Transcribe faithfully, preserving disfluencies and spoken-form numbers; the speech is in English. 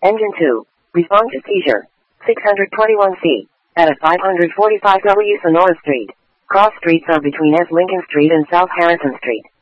Engine two. Respond to seizure. six twenty-one C. At a five forty-five W Sonora Street. Cross streets are between S. Lincoln Street and South Harrison Street.